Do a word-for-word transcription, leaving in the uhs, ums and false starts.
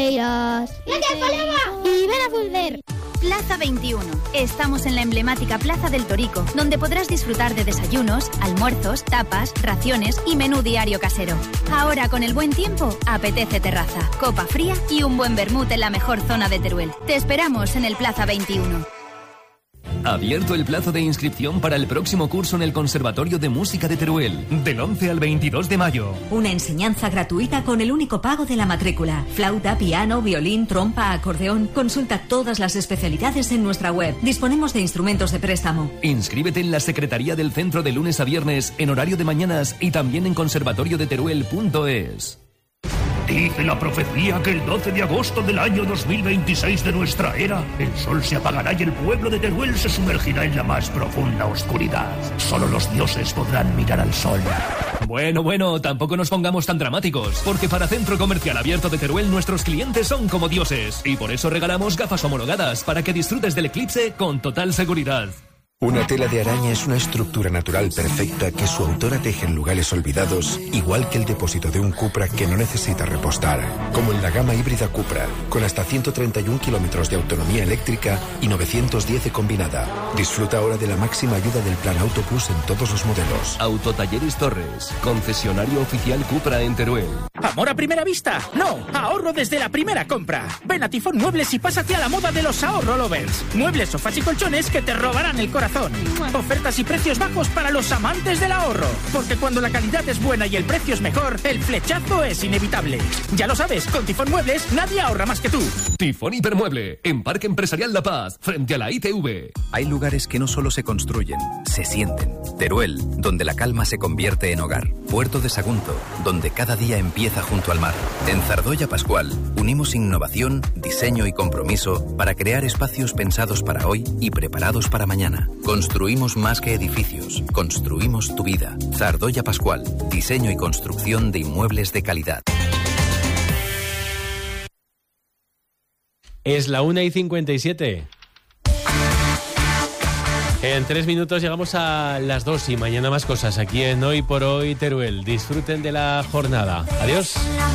Gracias, Paloma. Y ven a volver. Plaza veintiuno. Estamos en la emblemática Plaza del Torico, donde podrás disfrutar de desayunos, almuerzos, tapas, raciones y menú diario casero. Ahora, con el buen tiempo, apetece terraza, copa fría y un buen vermut en la mejor zona de Teruel. Te esperamos en el Plaza veintiuno. Abierto el plazo de inscripción para el próximo curso en el Conservatorio de Música de Teruel, del once al veintidós de mayo. Una enseñanza gratuita con el único pago de la matrícula. Flauta, piano, violín, trompa, acordeón. Consulta todas las especialidades en nuestra web. Disponemos de instrumentos de préstamo. Inscríbete en la Secretaría del Centro de lunes a viernes, en horario de mañanas y también en conservatorio de teruel punto es. Dice la profecía que el doce de agosto del año dos mil veintiséis de nuestra era, el sol se apagará y el pueblo de Teruel se sumergirá en la más profunda oscuridad. Solo los dioses podrán mirar al sol. Bueno, bueno, tampoco nos pongamos tan dramáticos, porque para Centro Comercial Abierto de Teruel nuestros clientes son como dioses, y por eso regalamos gafas homologadas para que disfrutes del eclipse con total seguridad. Una tela de araña es una estructura natural perfecta que su autora teje en lugares olvidados, igual que el depósito de un Cupra que no necesita repostar, como en la gama híbrida Cupra, con hasta ciento treinta y un kilómetros de autonomía eléctrica y novecientos diez de combinada. Disfruta ahora de la máxima ayuda del Plan Auto Plus en todos los modelos. Autotalleres Torres, concesionario oficial Cupra en Teruel. ¿Amor a primera vista? No, ahorro desde la primera compra. Ven a Tifón Muebles y pásate a la moda de los ahorro lovers. Muebles, sofás y colchones que te robarán el corazón. Ofertas y precios bajos para los amantes del ahorro. Porque cuando la calidad es buena y el precio es mejor, el flechazo es inevitable. Ya lo sabes, con Tifón Muebles nadie ahorra más que tú. Tifón Hipermueble, en Parque Empresarial La Paz, frente a la I T V. Hay lugares que no solo se construyen, se sienten. Teruel, donde la calma se convierte en hogar. Puerto de Sagunto, donde cada día empieza junto al mar. En Zardoya Pascual, unimos innovación, diseño y compromiso para crear espacios pensados para hoy y preparados para mañana. Construimos más que edificios, construimos tu vida. Zardoya Pascual, diseño y construcción de inmuebles de calidad. Es la una y cincuenta y siete. En tres minutos llegamos a las dos y mañana más cosas aquí en Hoy por Hoy Teruel. Disfruten de la jornada. Adiós.